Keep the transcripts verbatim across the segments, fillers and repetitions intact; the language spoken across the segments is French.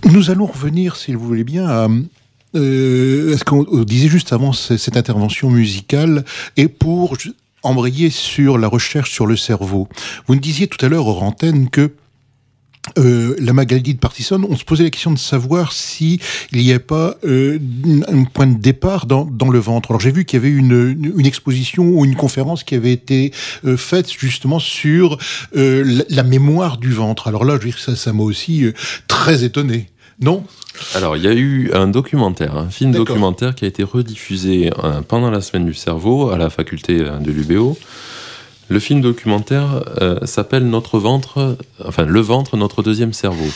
Nous allons revenir, si vous voulez bien, à euh, ce qu'on disait juste avant cette intervention musicale, et pour embrayer sur la recherche sur le cerveau. Vous nous disiez tout à l'heure hors antenne que Euh, la maladie de Parkinson, on se posait la question de savoir si il n'y avait pas euh, un point de départ dans, dans le ventre. Alors j'ai vu qu'il y avait une, une exposition ou une conférence qui avait été euh, faite justement sur euh, la, la mémoire du ventre. Alors là, je veux dire, ça, ça m'a aussi euh, très étonné. Non ? Alors, il y a eu un documentaire, un film D'accord. documentaire qui a été rediffusé euh, pendant la semaine du cerveau à la faculté de l'U B O. Le film documentaire euh, s'appelle Notre ventre, enfin Le ventre, notre deuxième cerveau.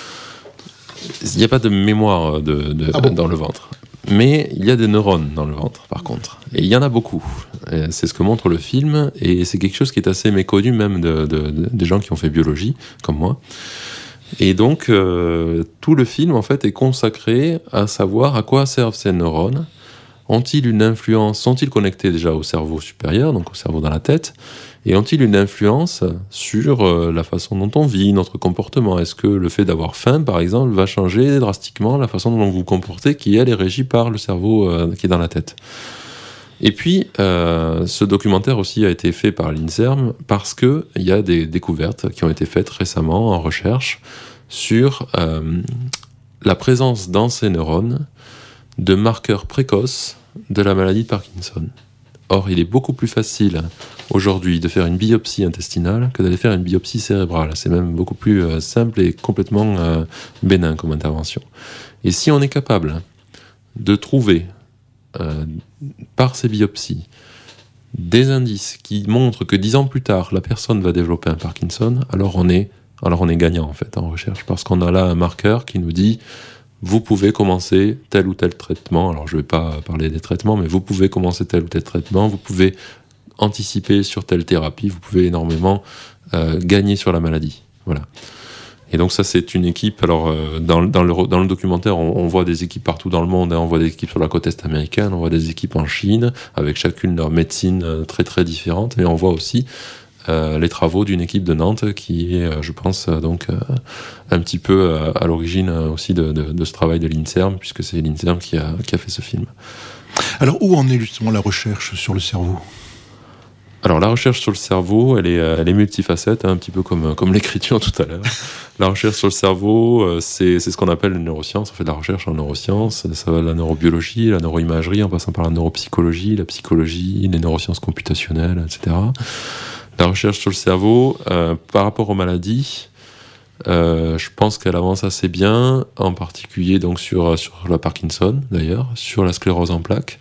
Il n'y a pas de mémoire de, de, ah bon dans le ventre, mais il y a des neurones dans le ventre, par contre. Et il y en a beaucoup. Et c'est ce que montre le film, et c'est quelque chose qui est assez méconnu même de, de, de, des gens qui ont fait biologie, comme moi. Et donc, euh, tout le film, en fait, est consacré à savoir à quoi servent ces neurones. Ont-ils une influence, sont-ils connectés déjà au cerveau supérieur, donc au cerveau dans la tête, et ont-ils une influence sur euh, la façon dont on vit, notre comportement ? Est-ce que le fait d'avoir faim, par exemple, va changer drastiquement la façon dont vous vous comportez, qui, elle, est régie par le cerveau euh, qui est dans la tête ? Et puis, euh, ce documentaire aussi a été fait par l'INSERM parce qu'il y a des découvertes qui ont été faites récemment en recherche sur euh, la présence dans ces neurones de marqueurs précoces de la maladie de Parkinson. Or, il est beaucoup plus facile aujourd'hui de faire une biopsie intestinale que d'aller faire une biopsie cérébrale. C'est même beaucoup plus euh, simple et complètement euh, bénin comme intervention. Et si on est capable de trouver, euh, par ces biopsies, des indices qui montrent que dix ans plus tard, la personne va développer un Parkinson, alors on est, alors on est gagnant en fait en recherche, parce qu'on a là un marqueur qui nous dit vous pouvez commencer tel ou tel traitement. Alors, je ne vais pas parler des traitements, mais vous pouvez commencer tel ou tel traitement. Vous pouvez anticiper sur telle thérapie. Vous pouvez énormément euh, gagner sur la maladie. Voilà. Et donc, ça, c'est une équipe. Alors, euh, dans, dans, le, dans le documentaire, on, on voit des équipes partout dans le monde. Hein. On voit des équipes sur la côte est américaine. On voit des équipes en Chine, avec chacune leur médecine euh, très, très différente. Mais on voit aussi Euh, les travaux d'une équipe de Nantes qui est, euh, je pense, euh, donc euh, un petit peu euh, à l'origine euh, aussi de, de, de ce travail de l'INSERM, puisque c'est l'INSERM qui a, qui a fait ce film. Alors, où en est justement la recherche sur le cerveau ? Alors, la recherche sur le cerveau, elle est, elle est multifacette, hein, un petit peu comme, comme l'écriture tout à l'heure. La recherche sur le cerveau, euh, c'est, c'est ce qu'on appelle une neuroscience. On fait de la recherche en neurosciences. Ça va de la neurobiologie, la neuroimagerie, en passant par la neuropsychologie, la psychologie, les neurosciences computationnelles, et cetera. La recherche sur le cerveau, euh, par rapport aux maladies, euh, je pense qu'elle avance assez bien, en particulier donc sur, sur la Parkinson, d'ailleurs, sur la sclérose en plaques.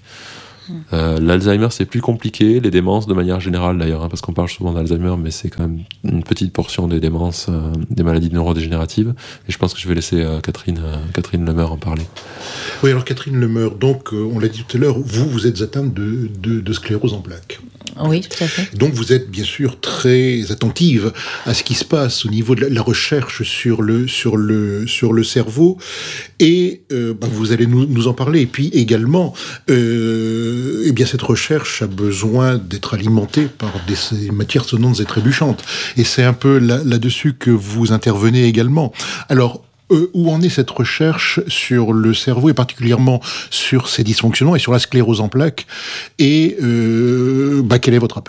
Euh, L'Alzheimer, c'est plus compliqué, les démences de manière générale d'ailleurs, hein, parce qu'on parle souvent d'Alzheimer, mais c'est quand même une petite portion des démences, euh, des maladies neurodégénératives. Et je pense que je vais laisser euh, Catherine, euh, Catherine Lemeur en parler. Oui, alors Catherine Lemeur, donc euh, on l'a dit tout à l'heure, vous, vous êtes atteinte de, de, de sclérose en plaques. Oui, tout à fait. Donc vous êtes bien sûr très attentive à ce qui se passe au niveau de la, la recherche sur le, sur le, sur le cerveau, et euh, bah, vous allez nous, nous en parler. Et puis également, euh, eh bien cette recherche a besoin d'être alimentée par des, des matières sonnantes et trébuchantes. Et c'est un peu là, là-dessus que vous intervenez également. Alors, Euh, où en est cette recherche sur le cerveau, et particulièrement sur ses dysfonctionnements et sur la sclérose en plaques, et euh, bah, quel est votre appel ?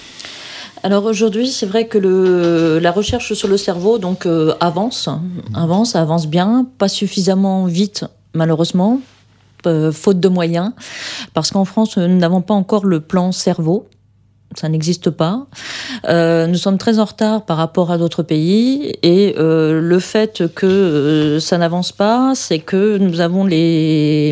Alors aujourd'hui, c'est vrai que le, la recherche sur le cerveau donc, euh, avance, avance, avance bien, pas suffisamment vite malheureusement, euh, faute de moyens, parce qu'en France, nous n'avons pas encore le plan cerveau. Ça n'existe pas. Euh, nous sommes très en retard par rapport à d'autres pays, et euh, le fait que euh, ça n'avance pas, c'est que nous avons les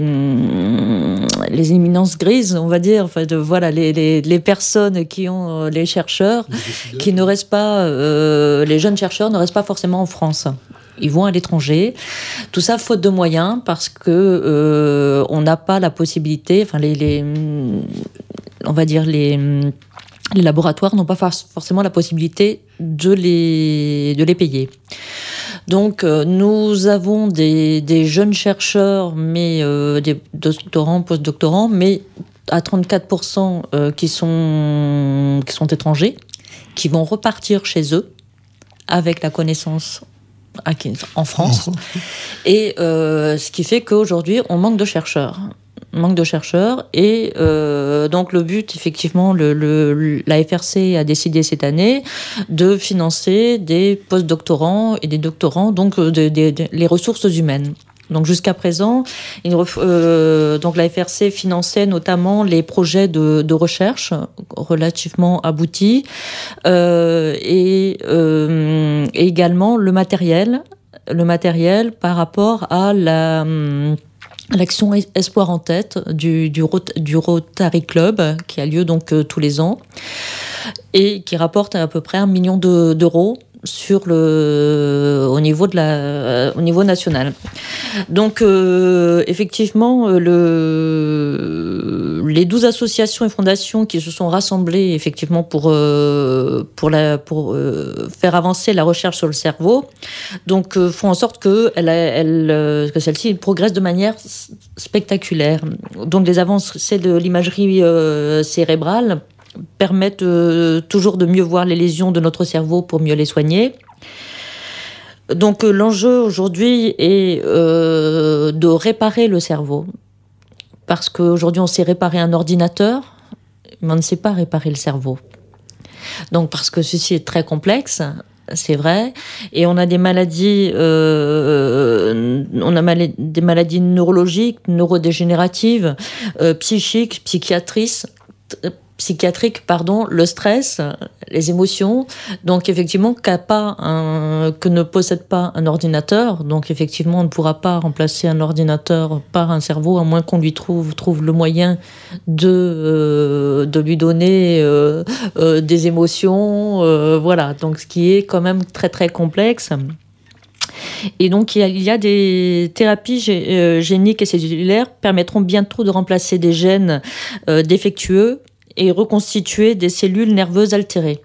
les éminences grises, on va dire, enfin de, voilà les, les les personnes qui ont euh, les chercheurs, les qui ne restent pas, euh, les jeunes chercheurs ne restent pas forcément en France. Ils vont à l'étranger. Tout ça faute de moyens, parce que euh, on n'a pas la possibilité, enfin les, les on va dire les Les laboratoires n'ont pas forcément la possibilité de les, de les payer. Donc, euh, nous avons des, des jeunes chercheurs, mais euh, des doctorants, post-doctorants, mais à trente-quatre pour cent euh, qui sont, qui sont étrangers, qui vont repartir chez eux avec la connaissance en France. Et euh, ce qui fait qu'aujourd'hui, on manque de chercheurs. manque de chercheurs et euh, donc le but effectivement le, le, la F R C a décidé cette année de financer des post-doctorants et des doctorants, donc de, de, de, les ressources humaines. Donc jusqu'à présent, il, euh, donc la F R C finançait notamment les projets de, de recherche relativement aboutis euh, et, euh, et également le matériel, le matériel par rapport à la l'action Espoir en tête du, du, du Rotary Club qui a lieu donc euh, tous les ans et qui rapporte à peu près un million de, d'euros sur le, au, niveau de la, euh, au niveau national. Donc, euh, effectivement, le, les douze associations et fondations qui se sont rassemblées effectivement pour, euh, pour, la, pour euh, faire avancer la recherche sur le cerveau, donc, euh, font en sorte que, elle, elle, euh, que celle-ci progresse de manière spectaculaire. Donc, les avancées de l'imagerie euh, cérébrale permettent euh, toujours de mieux voir les lésions de notre cerveau pour mieux les soigner. Donc euh, l'enjeu aujourd'hui est euh, de réparer le cerveau. Parce qu'aujourd'hui on sait réparer un ordinateur, mais on ne sait pas réparer le cerveau. Donc parce que ceci est très complexe, c'est vrai, et on a des maladies, euh, on a mal- des maladies neurologiques, neurodégénératives, euh, psychiques, psychiatrices, t- psychiatrique, pardon, le stress, les émotions, donc effectivement qu'a pas un, que ne possède pas un ordinateur, donc effectivement on ne pourra pas remplacer un ordinateur par un cerveau à moins qu'on lui trouve, trouve le moyen de, euh, de lui donner euh, euh, des émotions, euh, voilà, donc ce qui est quand même très très complexe. Et donc, il y a, il y a des thérapies gé, euh, géniques et cellulaires permettront bientôt de remplacer des gènes euh, défectueux et reconstituer des cellules nerveuses altérées.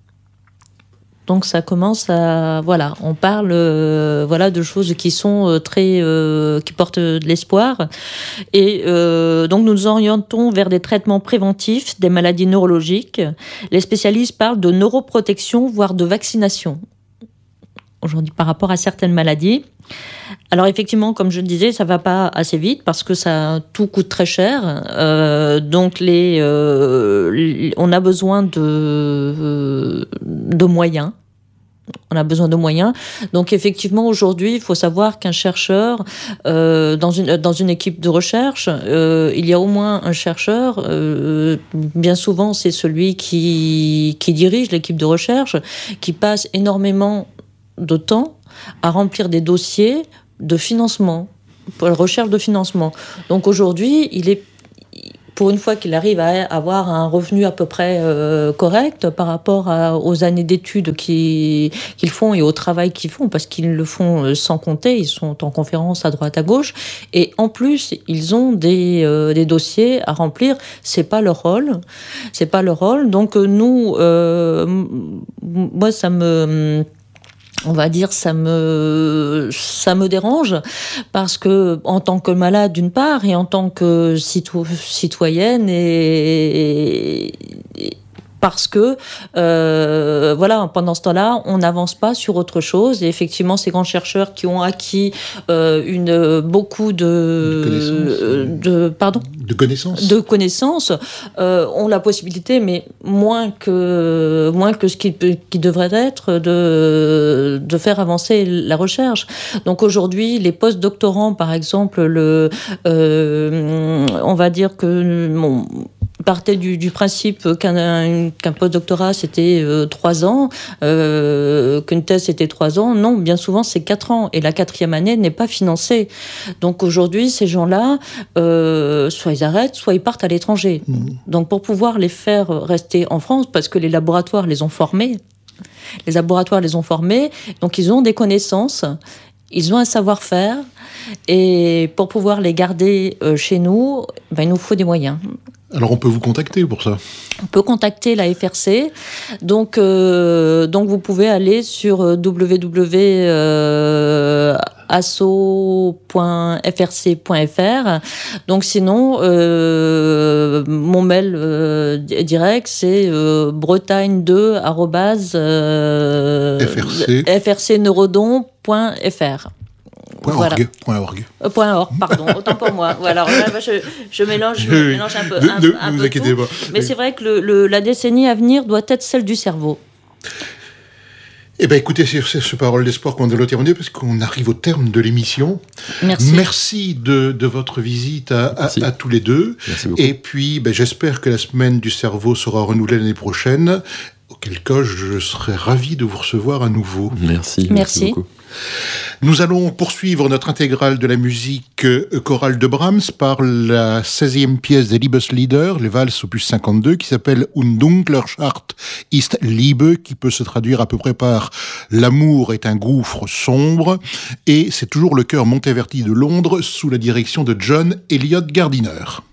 Donc ça commence à... Voilà, on parle euh, voilà, de choses qui sont euh, très... Euh, qui portent de l'espoir. Et euh, donc nous nous orientons vers des traitements préventifs des maladies neurologiques. Les spécialistes parlent de neuroprotection, voire de vaccination, aujourd'hui, par rapport à certaines maladies. Alors effectivement, comme je le disais, ça va pas assez vite parce que ça tout coûte très cher. Euh, donc les, euh, les, on a besoin de de moyens. On a besoin de moyens. Donc effectivement, aujourd'hui, il faut savoir qu'un chercheur euh, dans une dans une équipe de recherche, euh, il y a au moins un chercheur. Euh, bien souvent, c'est celui qui qui dirige l'équipe de recherche, qui passe énormément de temps à remplir des dossiers de financement, pour la recherche de financement. Donc aujourd'hui, il est, pour une fois qu'il arrive à avoir un revenu à peu près euh, correct par rapport à, aux années d'études qu'ils, qu'ils font et au travail qu'ils font, parce qu'ils le font sans compter, ils sont en conférence à droite à gauche, et en plus, ils ont des, euh, des dossiers à remplir. C'est pas leur rôle, c'est pas leur rôle. Donc nous, euh, moi, ça me... on va dire, ça me, ça me dérange parce que, en tant que malade d'une part, et en tant que cito- citoyenne, et, et parce que, euh, voilà, pendant ce temps-là, on n'avance pas sur autre chose. Et effectivement, ces grands chercheurs qui ont acquis euh, une, beaucoup de... De connaissances. De, pardon De connaissances. De connaissances, euh, ont la possibilité, mais moins que, moins que ce qui, qui devrait être, de, de faire avancer la recherche. Donc aujourd'hui, les post-doctorants, par exemple, le, euh, on va dire que... Bon, partait du, du principe qu'un, qu'un post-doctorat c'était euh, trois ans, euh, qu'une thèse c'était trois ans. Non, bien souvent c'est quatre ans et la quatrième année n'est pas financée. Donc aujourd'hui, ces gens-là, euh, soit ils arrêtent, soit ils partent à l'étranger. Mmh. Donc pour pouvoir les faire rester en France, parce que les laboratoires les ont formés, les laboratoires les ont formés, donc ils ont des connaissances, ils ont un savoir-faire, et pour pouvoir les garder euh, chez nous, ben, il nous faut des moyens. Alors on peut vous contacter pour ça. On peut contacter la F R C. Donc, euh, donc vous pouvez aller sur w w w point asso point f r c point f r. Donc sinon, euh, mon mail euh, direct, c'est euh, bretagne deux arobase f r c neurodon point f r. Point Voilà. org. Point org. Euh, point org, pardon, autant pour moi. Voilà, alors là, je, je mélange, je Oui, mélange un peu, ne, un, ne un vous peu inquiétez tout. pas. Mais Oui. c'est vrai que le, le, la décennie à venir doit être celle du cerveau. Eh bien, écoutez, c'est sur ce parole d'espoir qu'on doit terminer parce qu'on arrive au terme de l'émission. Merci. Merci de, de votre visite à, à, Merci. à tous les deux. Merci beaucoup. Et puis, ben, j'espère que la semaine du cerveau sera renouvelée l'année prochaine. Auquel cas, je serai ravi de vous recevoir à nouveau. Merci. Merci. beaucoup. Nous allons poursuivre notre intégrale de la musique euh, chorale de Brahms par la seizième pièce des Liebeslieder, les valses opus cinquante-deux, qui s'appelle Un dunkler Schacht ist Liebe, qui peut se traduire à peu près par L'amour est un gouffre sombre, et c'est toujours le chœur Monteverdi de Londres sous la direction de John Elliott Gardiner.